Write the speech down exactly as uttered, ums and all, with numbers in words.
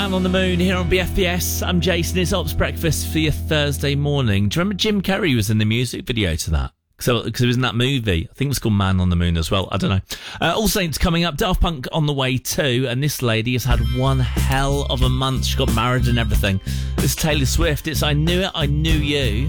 Man on the Moon here on B F B S. I'm Jason. It's Ops Breakfast for your Thursday morning. Do you remember Jim Carrey was in the music video to that? Because it was in that movie. I think it was called Man on the Moon as well. I don't know. Uh, All Saints coming up. Daft Punk on the way too. And this lady has had one hell of a month. She got married and everything. This is Taylor Swift. It's I Knew It, I Knew You.